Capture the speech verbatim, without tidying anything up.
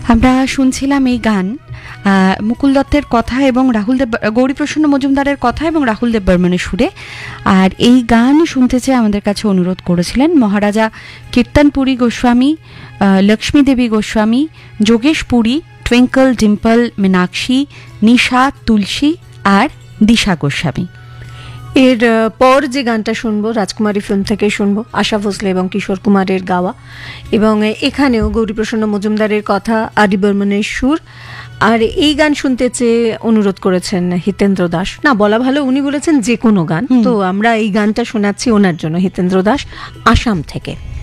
আমরা শুনছিলাম এই গান মুকুল দত্তের কথা এবং রাহুল দেব গৌরীপ্রসন্ন মজুমদারের কথা এবং রাহুল দেব বর্মনের সুরে। আর এই গান শুনতে চেয়ে আমাদের কাছে অনুরোধ করেছিলেন মহারাজা কীর্তনপুরী গোস্বামী, লক্ষ্মী দেবী গোস্বামী, যোগেশ পুরী, টুইঙ্কল ডিম্পল মীনাক্ষী, নিশা, তুলসী আর দিশা গোস্বামী। এর পর যে গানটা শুনবো রাজকুমারী ফিল্ম থেকে শুনবো, আশা ভোসলে এবং কিশোর কুমারের গাওয়া, এবং এখানেও গৌরীপ্রসন্ন মজুমদারের কথা, আদি বর্মনের সুর। আর এই গান শুনতে চেয়ে অনুরোধ করেছেন হিতেন্দ্র দাস, না বলা ভালো উনি বলেছেন যে কোনো গান, তো আমরা এই গানটা শোনাচ্ছি ওনার জন্য, হিতেন্দ্র দাস, আসাম থেকে।